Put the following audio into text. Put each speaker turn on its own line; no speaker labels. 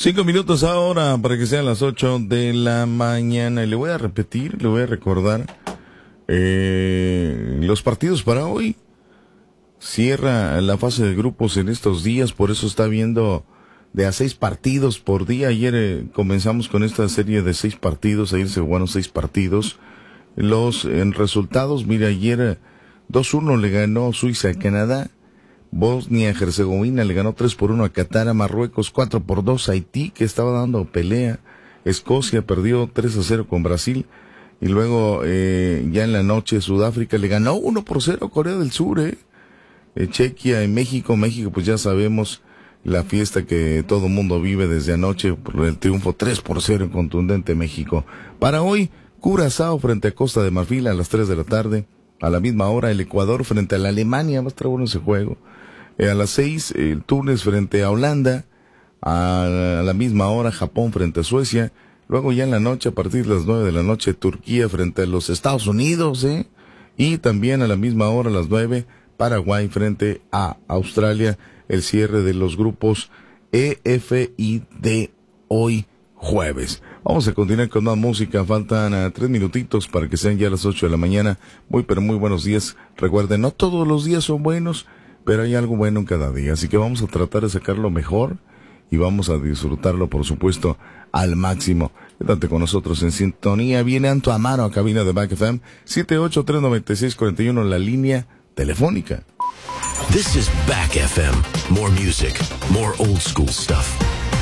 5 minutos ahora para que sean las 8 de la mañana. Y le voy a repetir, le voy a recordar los partidos para hoy. Cierra la fase de grupos en estos días, por eso está viendo de a 6 partidos por día. Ayer comenzamos con esta serie de 6 partidos, ayer se jugaron 6 partidos. Los resultados, mira, ayer 2-1 le ganó Suiza a Canadá. Bosnia-Herzegovina le ganó 3-1 a Qatar, a Marruecos 4-2 a Haití, que estaba dando pelea. Escocia perdió 3-0 con Brasil. Y luego, ya en la noche, Sudáfrica le ganó 1-0 a Corea del Sur, Chequia y México, pues ya sabemos la fiesta que todo mundo vive desde anoche por el triunfo 3-0 en contundente México. Para hoy, Curazao frente a Costa de Marfil a las 3 de la tarde. A la misma hora, el Ecuador frente a la Alemania, va a estar bueno ese juego. A las 6, el Túnez frente a Holanda. A la misma hora, Japón frente a Suecia. Luego ya en la noche, a partir de las 9 de la noche, Turquía frente a los Estados Unidos, Y también a la misma hora, a las 9, Paraguay frente a Australia. El cierre de los grupos E, F y D hoy jueves. Vamos a continuar con más música. Faltan 3 minutitos para que sean ya las 8 de la mañana. Muy buenos días. Recuerden, no todos los días son buenos, pero hay algo bueno en cada día. Así que vamos a tratar de sacarlo mejor y vamos a disfrutarlo, por supuesto, al máximo. Quédate con nosotros en sintonía. Viene Anto Amaro a cabina de Back FM 7839641, la línea telefónica.
This is Back FM. More music, more old school stuff.